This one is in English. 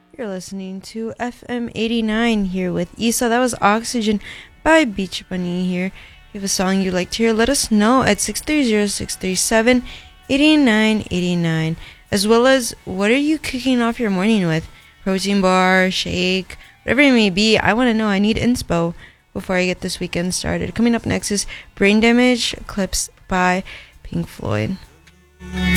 You're listening to FM 89 here with Isa. That was Oxygen by Beach Bunny here. If you have a song you'd like to hear, let us know at 630-637-8989. As well as, what are you kicking off your morning with? Protein bar, shake, whatever it may be. I want to know. I need inspo before I get this weekend started. Coming up next is Brain Damage, Eclipse by Pink Floyd.